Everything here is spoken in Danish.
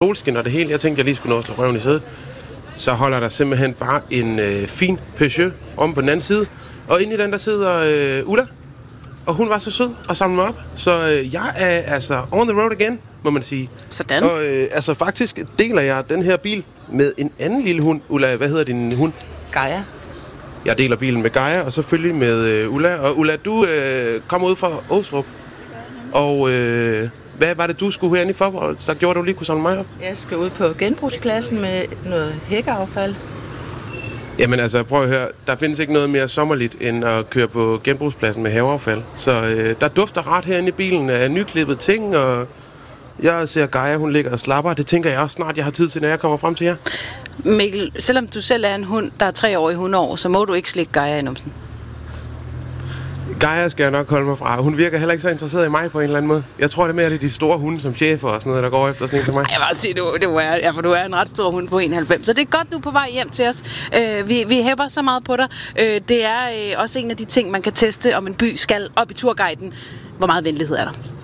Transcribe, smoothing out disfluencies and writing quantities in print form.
solskin og det hele. Jeg tænkte, jeg lige skulle nå at slå røven i sædet. Så holder der simpelthen bare en fin Peugeot om på den anden side. Og inde i den, der sidder Ulla. Og hun var så sød at samle mig op. Så jeg er altså on the road again, må man sige. Sådan. Og altså faktisk deler jeg den her bil med en anden lille hund. Ulla, hvad hedder din hund? Gaia. Jeg deler bilen med Gaia, og selvfølgelig med Ulla. Og Ulla, du kommer ud fra Åsrup. Og hvad var det, du skulle herinde i Faaborg, der gjorde, du lige kunne samle mig op? Jeg skal ud på genbrugspladsen med noget hækkeaffald. Jamen altså, prøv at høre. Der findes ikke noget mere sommerligt, end at køre på genbrugspladsen med haveaffald. Så der dufter ret herinde i bilen af nyklippet ting, og jeg ser Gaia, hun ligger og slapper. Det tænker jeg også snart, jeg har tid til, når jeg kommer frem til jer. Mikkel, selvom du selv er en hund, der er 3 år i hundeår, så må du ikke slikke Gaia i numsen. Gaia skal jeg nok holde mig fra. Hun virker heller ikke så interesseret i mig på en eller anden måde. Jeg tror det mere, det er de store hunde som chefer og sådan noget, der går efter sådan en som mig. Jeg vil også sige, du er en ret stor hund på 91, så det er godt, du er på vej hjem til os. Vi hæpper så meget på dig. Det er også en af de ting, man kan teste, om en by skal op i turguiden. Hvor meget venlighed er der?